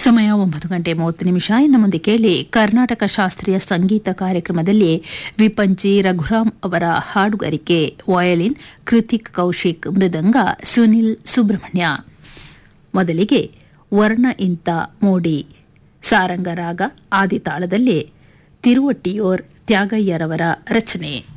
ಸಮಯ 9:30 ಇನ್ನು ಮುಂದೆ ಕೇಳಿ ಕರ್ನಾಟಕ ಶಾಸ್ತ್ರೀಯ ಸಂಗೀತ ಕಾರ್ಯಕ್ರಮದಲ್ಲಿ ವಿಪಂಚಿ ರಘುರಾಮ್ ಅವರ ಹಾಡುಗಾರಿಕೆ. ವಯಲಿನ್ ಕೃತಿಕ್ ಕೌಶಿಕ್, ಮೃದಂಗ ಸುನಿಲ್ ಸುಬ್ರಹ್ಮಣ್ಯ. ಮೊದಲಿಗೆ ವರ್ಣ ಇಂತ ಮೋಡಿ ಸಾರಂಗರಾಗ ಆದಿತಾಳದಲ್ಲಿ ತಿರುವಟ್ಟಿಯೋರ್ ತ್ಯಾಗಯ್ಯರವರ ರಚನೆ.